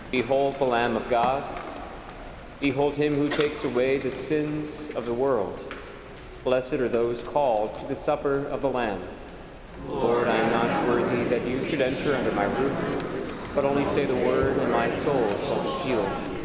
Behold the Lamb of God. Behold him who takes away the sins of the world. Blessed are those called to the supper of the Lamb. Lord, I am not worthy that you should enter under my roof, but only say the word, and my soul shall be healed.